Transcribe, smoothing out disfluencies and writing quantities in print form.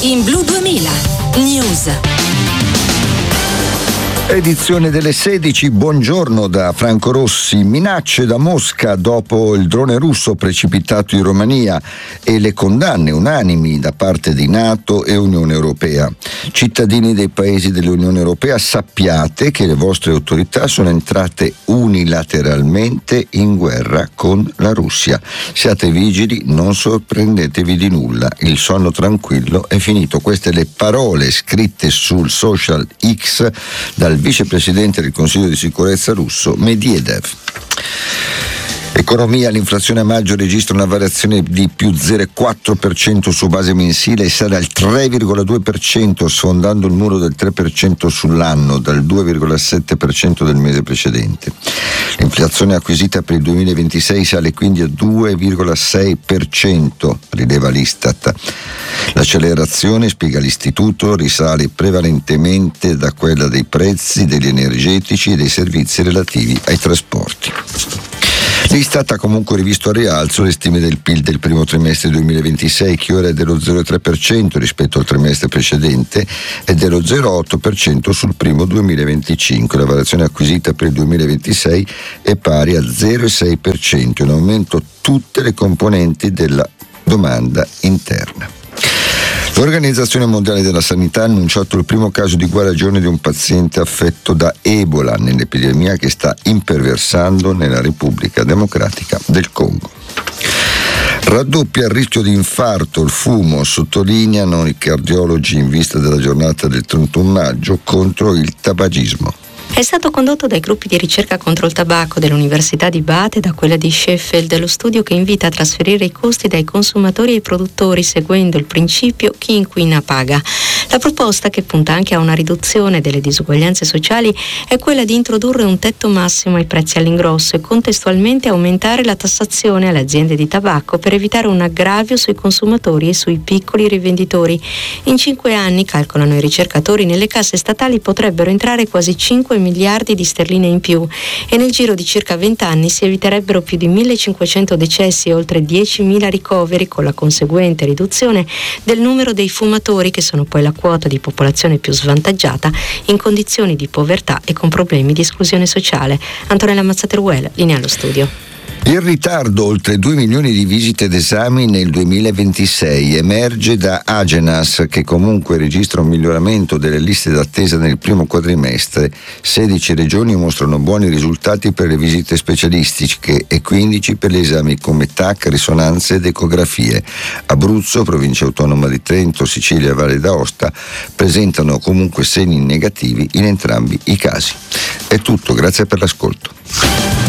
in Blu 2000 News. Edizione delle 16, buongiorno da Franco Rossi. Minacce da Mosca dopo il drone russo precipitato in Romania e le condanne unanimi da parte di NATO e Unione Europea. Cittadini dei paesi dell'Unione Europea, sappiate che le vostre autorità sono entrate unilateralmente in guerra con la Russia. Siate vigili, non sorprendetevi di nulla, il sonno tranquillo è finito. Queste le parole scritte sul social X dal vicepresidente del Consiglio di sicurezza russo Medvedev. Economia, l'inflazione a maggio registra una variazione di più 0,4% su base mensile e sale al 3,2%, sfondando il muro del 3% sull'anno, dal 2,7% del mese precedente. L'inflazione acquisita per il 2026 sale quindi a 2,6%, rileva l'Istat. L'accelerazione, spiega l'istituto, risale prevalentemente da quella dei prezzi degli energetici e dei servizi relativi ai trasporti. L'Istat ha comunque rivisto a rialzo le stime del PIL del primo trimestre 2026, che ora è dello 0,3% rispetto al trimestre precedente e dello 0,8% sul primo 2025. La variazione acquisita per il 2026 è pari a 0,6%, in aumento tutte le componenti della domanda interna. L'Organizzazione Mondiale della Sanità ha annunciato il primo caso di guarigione di un paziente affetto da Ebola nell'epidemia che sta imperversando nella Repubblica Democratica del Congo. Raddoppia il rischio di infarto il fumo, sottolineano i cardiologi in vista della giornata del 31 maggio contro il tabagismo. È stato condotto dai gruppi di ricerca contro il tabacco dell'Università di Bath e da quella di Sheffield, lo studio che invita a trasferire i costi dai consumatori ai produttori seguendo il principio chi inquina paga. La proposta, che punta anche a una riduzione delle disuguaglianze sociali, è quella di introdurre un tetto massimo ai prezzi all'ingrosso e contestualmente aumentare la tassazione alle aziende di tabacco per evitare un aggravio sui consumatori e sui piccoli rivenditori. In 5 anni, calcolano i ricercatori, nelle casse statali potrebbero entrare quasi 5 miliardi di sterline in più e nel giro di circa 20 anni si eviterebbero più di 1.500 decessi e oltre 10.000 ricoveri, con la conseguente riduzione del numero dei fumatori, che sono poi la quota di popolazione più svantaggiata in condizioni di povertà e con problemi di esclusione sociale. Antonella Mazzateruel, linea allo studio. Il ritardo, oltre 2 milioni di visite ed esami nel 2026, emerge da Agenas, che comunque registra un miglioramento delle liste d'attesa nel primo quadrimestre. 16 regioni mostrano buoni risultati per le visite specialistiche e 15 per gli esami come TAC, risonanze ed ecografie. Abruzzo, Provincia Autonoma di Trento, Sicilia e Valle d'Aosta presentano comunque segni negativi in entrambi i casi. È tutto, grazie per l'ascolto.